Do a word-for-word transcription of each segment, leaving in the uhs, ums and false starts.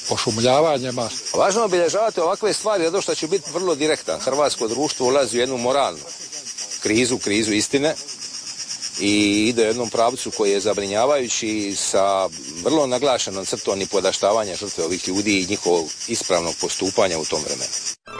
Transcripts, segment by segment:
pošumljavanjima. Važno je obilježavati ovakve stvari, zato što će biti vrlo direktan. Hrvatsko društvo ulazi u jednu moralnu krizu, krizu istine i ide u jednom pravcu koji je zabrinjavajući sa vrlo naglašenom crtom i podaštavanja žrtve ovih ljudi i njihovog ispravnog postupanja u tom vremenu.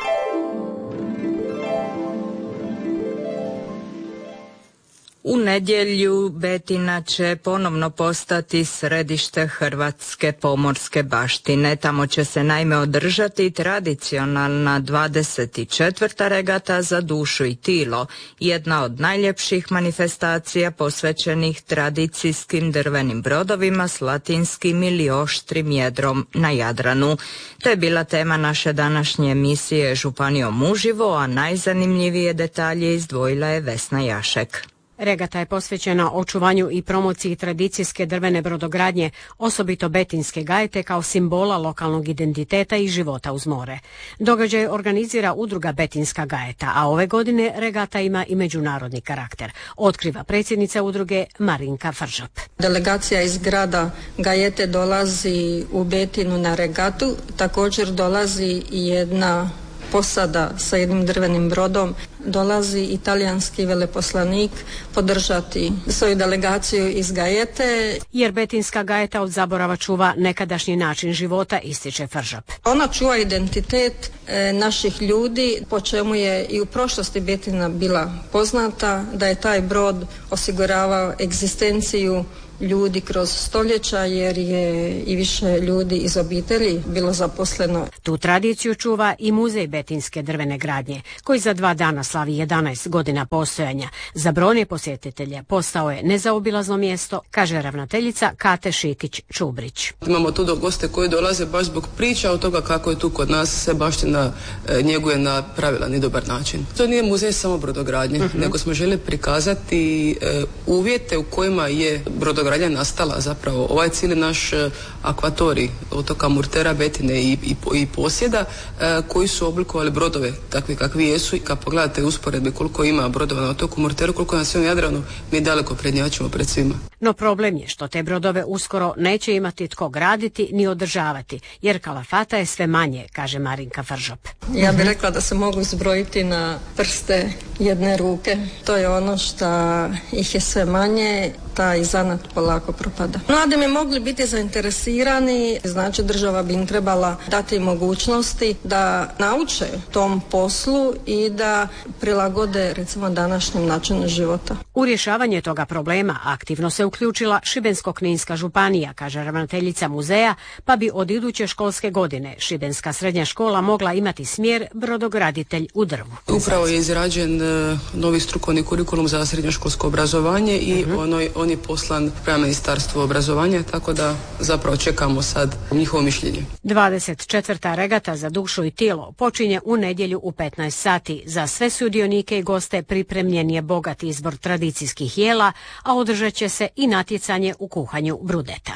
U nedjelju Betina će ponovno postati središte hrvatske pomorske baštine. Tamo će se naime održati tradicionalna dvadeset četvrta regata za dušu i tilo, jedna od najljepših manifestacija posvećenih tradicijskim drvenim brodovima s latinskim ili oštrim jedrom na Jadranu. To je bila tema naše današnje emisije Županijom uživo, a najzanimljivije detalje izdvojila je Vesna Jašek. Regata je posvećena očuvanju i promociji tradicijske drvene brodogradnje, osobito betinske gajete kao simbola lokalnog identiteta i života uz more. Događaj organizira udruga Betinska gajeta, a ove godine regata ima i međunarodni karakter, otkriva predsjednica udruge Marinka Fržop. Delegacija iz grada Gajete dolazi u Betinu na regatu, također dolazi i jedna posada sa jednim drvenim brodom, dolazi italijanski veleposlanik podržati svoju delegaciju iz Gajete. Jer Betinska gajeta od zaborava čuva nekadašnji način života, ističe Fržop. Ona čuva identitet e, naših ljudi, po čemu je i u prošlosti Betina bila poznata, da je taj brod osiguravao egzistenciju ljudi kroz stoljeća, jer je i više ljudi iz obitelji bilo zaposleno. Tu tradiciju čuva i muzej betinske drvene gradnje, koji za dva dana slavi jedanaest godina postojanja. Za brojne posjetitelje postao je nezaobilazno mjesto, kaže ravnateljica Kate Šikić-Čubrić. Imamo tu do goste koji dolaze baš zbog priča od toga kako je tu kod nas se baština e, njeguje na pravilan i dobar način. To nije muzej samo brodogradnje, uh-huh. nego smo željeli prikazati e, uvjete u kojima je brodogradnja nastala zapravo. Ovaj cijeli naš akvatorij otoka Murtera, Betine i, i, i posjeda e, koji su oblikovali brodove takvi kakvi jesu, i kad pogledate usporedbe koliko ima brodova na otoku Murteru, koliko na svom Jadranu, mi daleko prednjačimo pred svima. No problem je što te brodove uskoro neće imati tko graditi ni održavati, jer kalafata je sve manje, kaže Marinka Fržop. Ja bih rekla da se mogu izbrojiti na prste jedne ruke. To je ono što ih je sve manje, taj zanat polako propada. Mladi bi mogli biti zainteresirani, znači država bi im trebala dati mogućnosti da nauče tom poslu i da prilagode recimo današnjem načinu života. U rješavanje toga problema aktivno se uključila Šibensko-kninska županija, kaže ravnateljica muzeja, pa bi od iduće školske godine Šibenska srednja škola mogla imati smjer brodograditelj u drvu. Upravo je izrađen uh, novi strukovni kurikulum za srednjoškolsko obrazovanje i uh-huh. ono, on je poslan prema Ministarstvu obrazovanja, tako da zapravo čekamo sad njihovo mišljenje. dvadeset četvrta regata za dušu i tilo počinje u nedjelju u petnaest sati. Za sve sudionike i goste pripremljen je bogat izbor tradicijskih jela, a održat će se i natjecanje u kuhanju brudeta.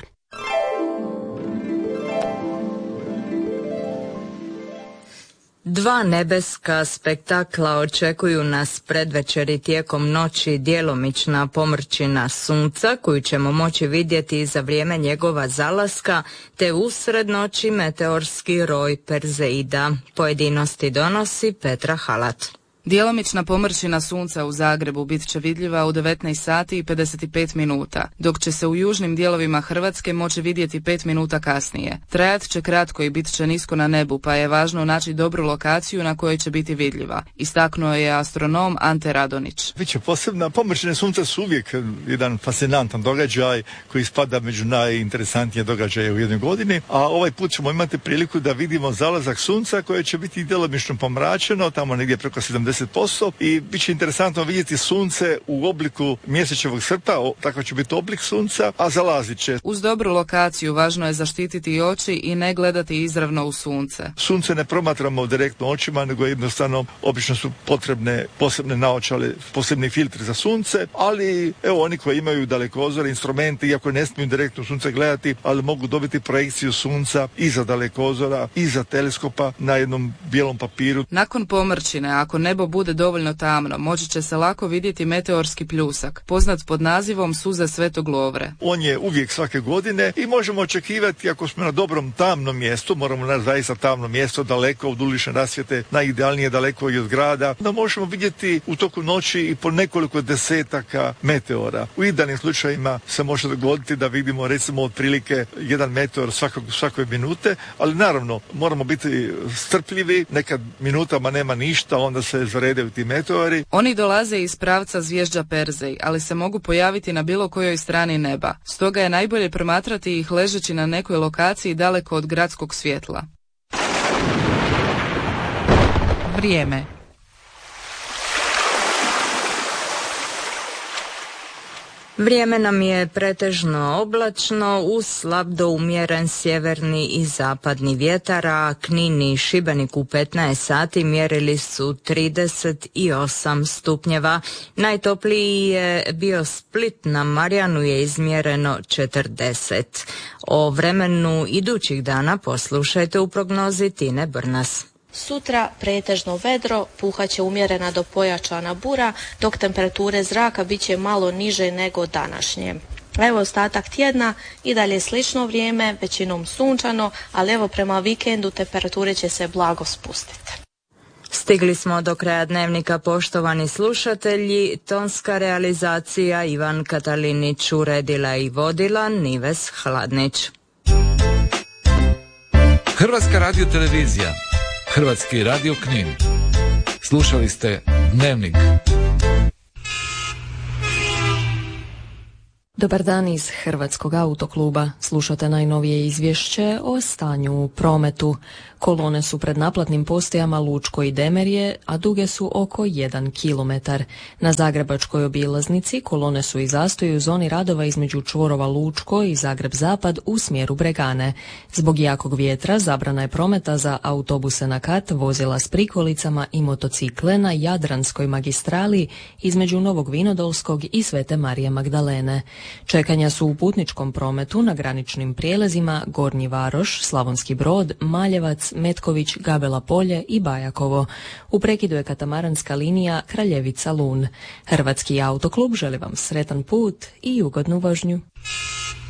Dva nebeska spektakla očekuju nas predvečeri tijekom noći, djelomična pomrčina sunca koju ćemo moći vidjeti za vrijeme njegova zalaska, te usred noći meteorski roj Perzeida. Pojedinosti donosi Petra Halat. Djelomična pomrčina sunca u Zagrebu bit će vidljiva u devetnaest sati i pedeset pet minuta, dok će se u južnim dijelovima Hrvatske moći vidjeti pet minuta kasnije. Trajat će kratko i bit će nisko na nebu, pa je važno naći dobru lokaciju na kojoj će biti vidljiva, istaknuo je astronom Ante Radonić. Biće posebna, pomrčine sunca su uvijek jedan fascinantan događaj koji spada među najinteresantnije događaje u jednoj godini, a ovaj put ćemo imati priliku da vidimo zalazak sunca koje će biti djelomično pomračeno, tamo negdje preko sedamdeset posto, i bit će interesantno vidjeti sunce u obliku mjesečevog srpa, tako će biti oblik sunca, a zalazit će. Uz dobru lokaciju važno je zaštititi oči i ne gledati izravno u sunce. Sunce ne promatramo direktno očima, nego jednostavno obično su potrebne posebne naočale, posebni filtri za sunce, ali evo oni koji imaju dalekozore, instrumente, iako ne smiju direktno sunce gledati, ali mogu dobiti projekciju sunca iza dalekozora, iza teleskopa na jednom bijelom papiru. Nakon pomrčine, ako nebo nebo bude dovoljno tamno, moći će se lako vidjeti meteorski pljusak, poznat pod nazivom suze Svetog Lovre. On je uvijek svake godine i možemo očekivati, ako smo na dobrom tamnom mjestu, moramo naći zaista tamno mjesto, daleko od ulične rasvjete, najidealnije daleko i od grada, da možemo vidjeti u toku noći i po nekoliko desetaka meteora. U idealnim slučajima se može dogoditi da vidimo recimo otprilike jedan meteor svakog, svakoj minute, ali naravno moramo biti strpljivi, nekad minutama nema ništa, onda se zaredaju ti meteori. Oni dolaze iz pravca zvježđa Perzej, ali se mogu pojaviti na bilo kojoj strani neba. Stoga je najbolje promatrati ih ležeći na nekoj lokaciji daleko od gradskog svjetla. Vrijeme. Vrijeme nam je pretežno oblačno uz slab do umjeren sjeverni i zapadni vjetar, a Knin i Šibenik u petnaest sati mjerili su trideset osam stupnjeva. Najtopliji je bio Split, na Marjanu je izmjereno četrdeset. O vremenu idućih dana poslušajte u prognozi Tine Brnas. Sutra pretežno vedro, puhaće umjerena do pojačana bura, dok temperature zraka bit će malo niže nego današnje. Evo ostatak tjedna i dalje slično vrijeme, većinom sunčano, ali evo prema vikendu temperature će se blago spustiti. Stigli smo do kraja dnevnika, poštovani slušatelji. Tonska realizacija Ivan Katalinić uredila i vodila Nives Hladnić. Hrvatska radiotelevizija, Hrvatski radio Knin. Slušali ste Dnevnik. Dobar dan iz Hrvatskog autokluba. Slušate najnovije izvješće o stanju u prometu. Kolone su pred naplatnim postajama Lučko i Demerje, a duge su oko jedan kilometar. Na zagrebačkoj obilaznici kolone su i zastoji u zoni radova između čvorova Lučko i Zagreb Zapad u smjeru Bregane. Zbog jakog vjetra zabrana je prometa za autobuse na kat, vozila s prikolicama i motocikle na Jadranskoj magistrali između Novog Vinodolskog i Svete Marije Magdalene. Čekanja su u putničkom prometu na graničnim prijelazima Gornji Varoš, Slavonski Brod, Maljevac, Metković, Gabela Polje i Bajakovo. U prekidu je katamaranska linija Kraljevica Lun. Hrvatski autoklub želi vam sretan put i ugodnu vožnju.